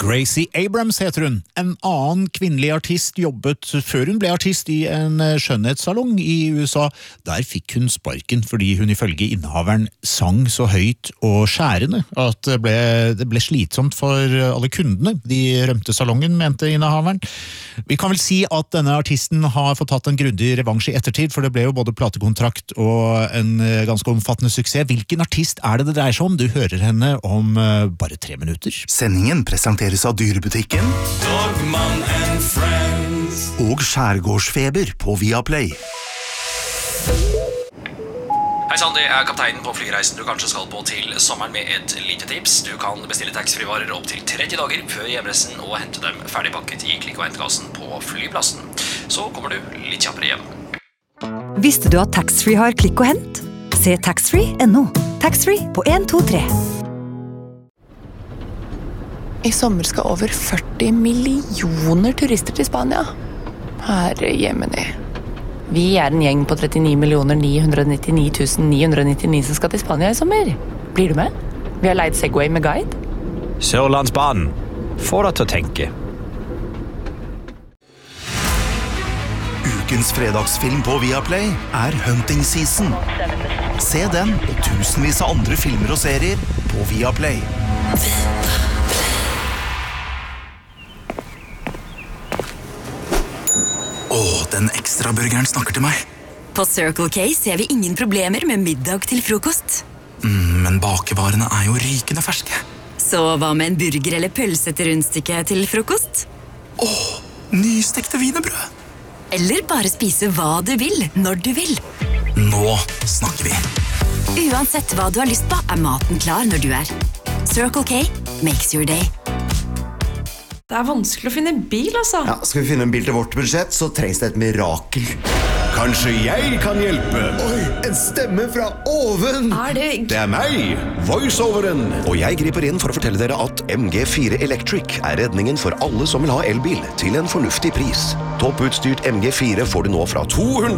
Gracie Abrams heter hun. En annen kvinnelig artist jobbet før hun ble artist i en skjønnhetssalong i USA. Der fikk hun sparken fordi hun ifølge innehaveren sang så høyt og skjærende at det ble slitsomt for alle kundene. De rømte salongen, mente innehaveren. Vi kan vel si at denne artisten har fått tatt en grundig revansj i ettertid, for det ble jo både platekontrakt og en ganske omfattende suksess. Hvilken artist er det dreier seg om? Du hører henne om bare 3 minutter. Sendingen presenteres av Dyrebutikken Dogman and Friends og Skjærgårdsfeber på Viaplay. Hei sann, det kapteinen på flyreisen du kanskje skal på til sommeren med et lite tips. Du kan bestille taxfree-varer opp til 30 dager før hjemreisen og hente dem ferdigpakket i klikk- og hentekassen på flyplassen. Så kommer du litt kjappere hjem. Visste du at taxfree har klikk og hent? Se taxfree.no. Taxfree på 1, 2, 3. I sommer skal over 40 millioner turister til Spania. Herre Jemini. Vi en gjeng på 39 999 999 som skal til Spania i sommer. Blir du med? Vi har leid Segway med guide. Sørlandsbanen. Få deg til å tenke. Ukens fredagsfilm på Viaplay Hunting Season. Se den og tusenvis av andre filmer og serier på Viaplay. Den ekstra burgeren snakker til meg. På Circle K ser vi ingen problemer med middag til frokost. Men bakevarene jo rykende ferske. Så hva med en burger eller pølse til rundstykke til frokost? Nystekte wienerbrød. Eller bare spise hva du vil, når du vil. Nå snakker vi. Uansett hva du har lyst på, maten klar når du Circle K makes your day. Det vanskelig å finne en bil, altså. Ja, skal vi finne en bil til vårt budsjett, så trengs det et mirakel. Kanskje jeg kan hjelpe? Oi, en stemme fra oven! Det meg, voiceoveren. Og jeg griper inn for å fortelle dere at MG4 Electric redningen for alle som vil ha elbil til en fornuftig pris. Topputstyrt MG4 får du nå fra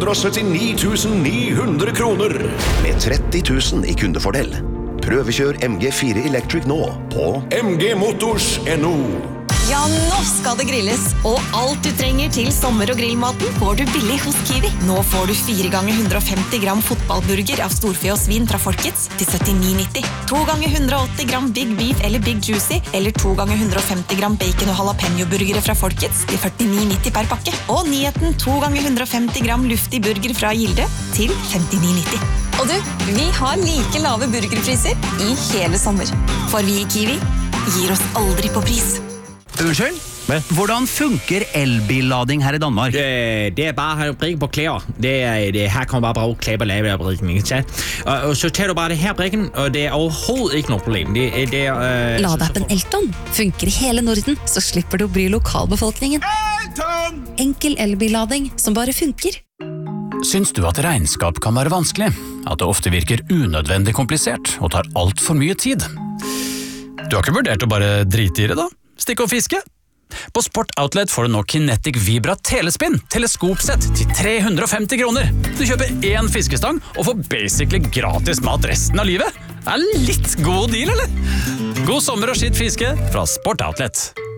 279 900 kroner. Med 30 000 i kundefordel. Prøvekjør MG4 Electric nå på mgmotors.no. Ja, nå skal det grilles, og alt du trenger til sommer- og grillmaten får du billig hos Kiwi. Nå får du 4 ganger 150 gram fotballburger av storfe og svin fra Folkets til 79,90. 2 ganger 180 gram Big Beef eller Big Juicy, eller 2 ganger 150 gram bacon- og jalapeno-burgere fra Folkets til 49,90 per pakke. Og nyheten 2 ganger 150 gram luftig burger fra Gilde til 59,90. Og du, vi har like lave burgerpriser i hele sommer. For vi i Kiwi gir oss aldri på pris. Unnskyld? Hvordan funker elbillading her i Danmark? Det bare å bruke på klær. Her kan man bare bruke klær på lavebrikken. Og så tar du bare det her brikken, og det overhovedet ikke noe problem. Ladeappen Elton funker i hele Norden, så slipper du å bry lokalbefolkningen. Enkel elbillading som bare funker. Syns du at regnskap kan være vanskelig? At det ofte virker unødvendig komplisert og tar alt for mye tid? Du har ikke vurdert å bare drite i det da? Stikk og fiske? På Sport Outlet får du nå Kinetic Vibra Telespinn teleskopsett til 350 kroner. Du kjøper 1 fiskestang og får basically gratis mat resten av livet. Det litt god deal, eller? God sommer og skitt fiske fra Sport Outlet.